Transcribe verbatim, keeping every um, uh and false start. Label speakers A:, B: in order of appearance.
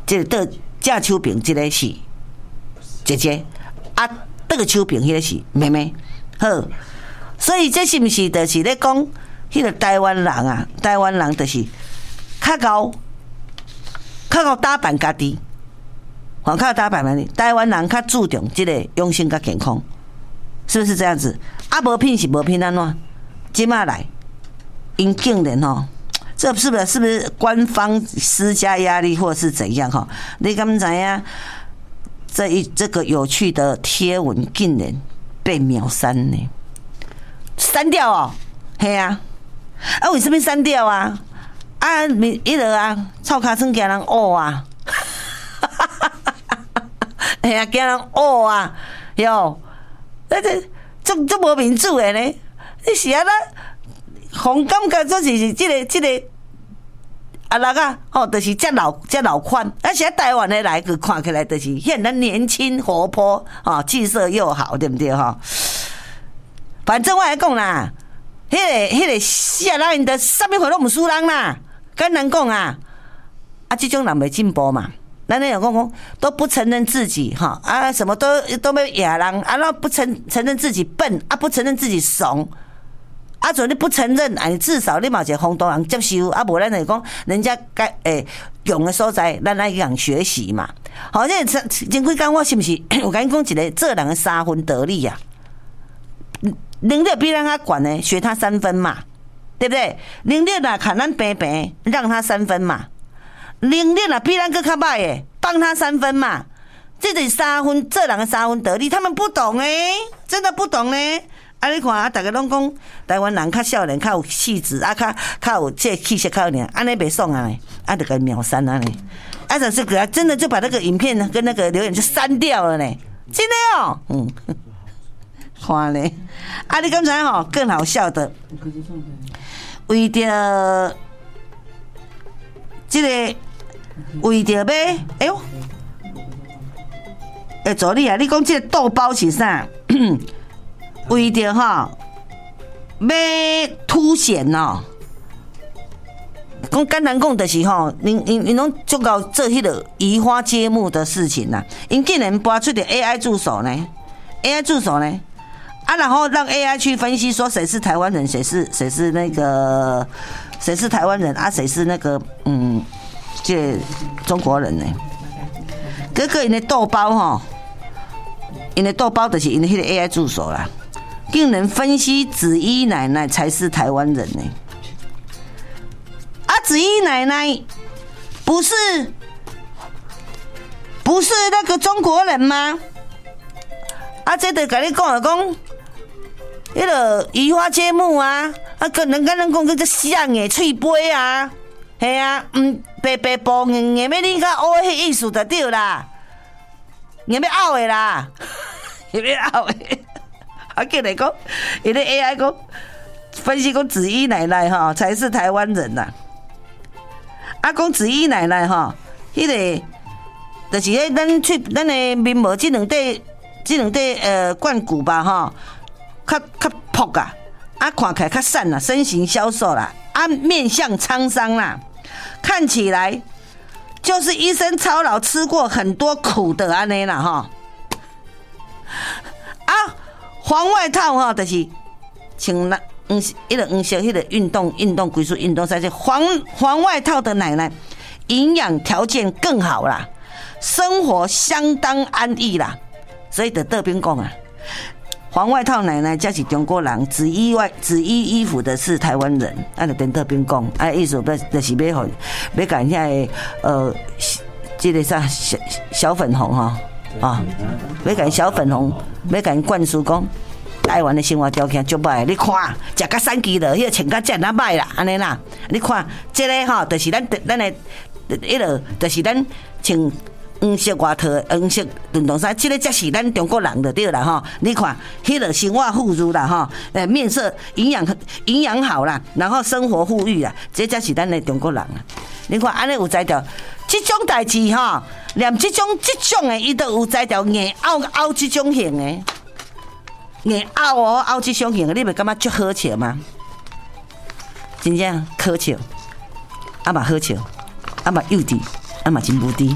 A: 这个倒正手边这个是姐姐，啊，倒手边迄个是妹妹，好，所以这是不是就是咧讲，迄个台湾人啊，台湾人就是较高，较高打扮家己，较高打扮家己，台湾人较注重这个养生甲健康，是不是这样子？啊，无品是无品安怎？即马来，因竟然吼。这是不是是不是官方施加压力，或是怎样哈？你敢知影这一这个有趣的贴文竟然被秒删呢？删掉哦，嘿啊，啊为什么删掉啊？啊，你一个啊，臭卡村惊人恶啊，嘿啊，惊人恶啊，哟，那这这这无民主的呢？你是啊啦？红感觉做是是这个这个啊人啊，吼，就是遮老遮老款，而且台湾的来个看起来就是显得年轻活泼啊，气色又好，对不对哈？反正我来讲啦，迄、那个迄、那个下人的啥物货都唔输人啦，跟人讲啊，啊，这种人袂进步嘛。咱那有讲讲都不承认自己哈啊，什么都都要野人啊，那不承承认自己笨啊，不承认自己怂。啊，做你不承认，啊，至少你嘛一个风度人接受，啊，无咱就讲人家该诶用的所在，咱来讲学习嘛。好，这前几工我是不是我跟你讲一个做人的三分得力呀、啊？能力比咱较悬的，学他三分嘛，对不对？能力啦，看咱平平，让他三分嘛。能力啦，比咱更较歹的，帮他三分嘛。这是三分，做人的三分得力，他们不懂哎、欸，真的不懂呢、欸。啊！你看啊，大家拢讲台湾人较少年，较有气质，啊，较较有这气息，较有年，安尼袂爽啊！啊，就给秒删啊！呢，啊，这个真的就把那个影片跟那个留言就删掉了呢，真的哦，嗯，看咧，啊，你刚才吼更好笑的，为着这个，为着要，哎呦，哎，助理啊，你讲这个豆包是啥？为着哈，要凸显哦，讲简单讲就是吼，因因因拢足够做迄个移花接木的事情啦。因竟然搬出的 A I 助手呢 ，A I 助手呢，啊，然后让 A I 去分析说谁是台湾人，谁是谁是那个谁是台湾人啊，谁是那个嗯，这中国人呢？哥哥，因的豆包哈，因的豆包就是因的迄个 A I 助手啦。竟然分析子怡奶奶才是台湾人呢、欸？啊，子怡奶奶不是不是那个中国人吗？啊，这得跟你讲啊，讲迄个移花接木啊，啊，跟人跟人讲个像诶，喙杯啊，系啊，嗯，白白布硬硬要你较乌迄意思就对啦，硬要拗诶啦，硬要拗诶。啊，进来讲，因为 A I 讲分析讲子怡奶奶哈才是台湾人呐、啊。啊，讲子怡奶奶哈，迄、那个就是迄咱去咱的面膜这两块这两块呃冠骨吧哈，较较朴啊，啊看起来较瘦啦，身形消瘦啦，啊面相沧桑啦，看起来就是一生操劳吃过很多苦的安尼啦哈。啊。黄外套哈，就是穿那黄一个黄色迄个运动运动归属运动衫，黄黄外套的奶奶营养条件更好啦，生活相当安逸啦，所以得这边讲啊，黄外套奶奶才是中国人，紫衣外紫衣衣服的是台湾人，啊，就跟这边讲，啊，意思要就是要互要甲遐个呃，这个啥小小粉红哈。啊！要甲小粉红，要甲灌输讲，台湾的生活条件足歹。你看，食甲三支了，迄个穿甲遮那歹啦，安尼啦。你看，这个吼，就是咱咱的，迄个就是咱穿黄色外套、黄色运动衫，这个才是咱中国人就对啦吼。你看，迄个生活富裕啦吼，呃，面色营养营养好啦，然后生活富裕啦，这才是咱的中国人啊。你看，安尼有才调。这种代志哈，连这种这种的，伊都有才调硬拗拗这种型的，硬拗哦拗这种型的，你袂感觉足好笑吗？真正可笑，啊嘛好笑，啊嘛幼稚，啊嘛真无知。